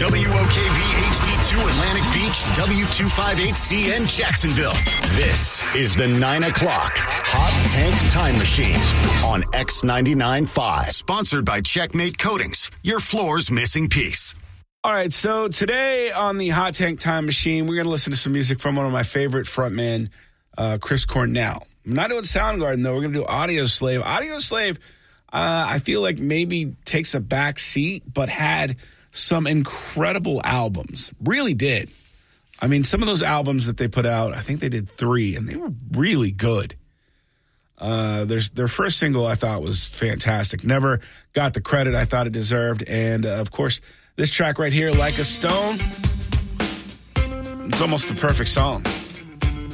WOKV HD2 Atlantic Beach, W258C in Jacksonville. This is the 9 o'clock Hot Tank Time Machine on X99.5. Sponsored by Checkmate Coatings, your floor's missing piece. All right, so today on the Hot Tank Time Machine, we're going to listen to some music from one of my favorite frontmen, Chris Cornell. I'm not doing Soundgarden, though. We're going to do Audio Slave. Audio Slave, I feel like maybe takes a back seat, but had some incredible albums. Really did. I mean, some of those albums that they put out, I think they did 3, and they were really good. Their first single I thought was fantastic. Never got the credit I thought it deserved. And, of course, this track right here, Like a Stone, it's almost the perfect song.